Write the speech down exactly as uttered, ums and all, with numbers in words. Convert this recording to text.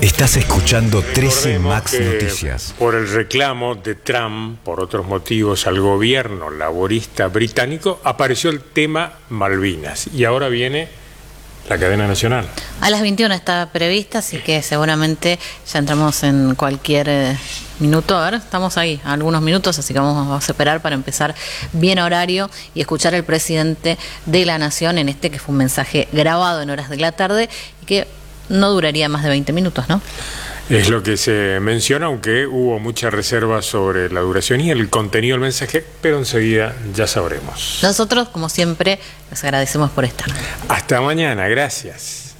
Estás escuchando trece Max Noticias. Por el reclamo de Trump, por otros motivos, al gobierno laborista británico, apareció el tema Malvinas. Y ahora viene la cadena nacional. A las veintiuna está prevista, así que seguramente ya entramos en cualquier eh, minuto. A ver, estamos ahí, a algunos minutos, así que vamos a esperar para empezar bien a horario y escuchar al presidente de la Nación en este que fue un mensaje grabado en horas de la tarde y que no duraría más de veinte minutos, ¿no? Es lo que se menciona, aunque hubo mucha reserva sobre la duración y el contenido del mensaje, pero enseguida ya sabremos. Nosotros, como siempre, les agradecemos por estar. Hasta mañana, gracias.